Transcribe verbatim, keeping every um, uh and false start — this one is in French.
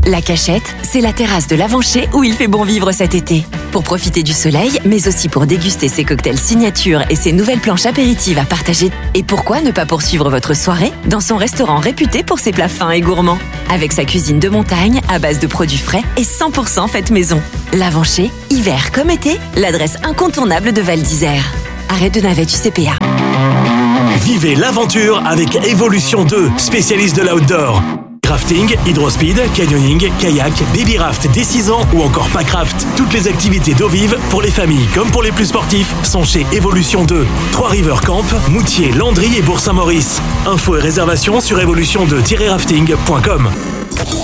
La Cachette, c'est la terrasse de l'Avancher où il fait bon vivre cet été. Pour profiter du soleil, mais aussi pour déguster ses cocktails signature et ses nouvelles planches apéritives à partager. Et pourquoi ne pas poursuivre votre soirée dans son restaurant réputé pour ses plats fins et gourmands, avec sa cuisine de montagne à base de produits frais et cent pour cent faite maison. L'Avancher, hiver comme été, l'adresse incontournable de Val d'Isère. Arrêt de navette U C P A. Vivez l'aventure avec Evolution deux, spécialiste de l'outdoor. Crafting, hydrospeed, canyoning, kayak, baby raft dès six ans ou encore packraft. Toutes les activités d'eau vive, pour les familles comme pour les plus sportifs, sont chez Evolution deux. Trois-River Camp, Moutier, Landry et Bourg-Saint-Maurice. Infos et réservations sur evolution deux tiret rafting point com.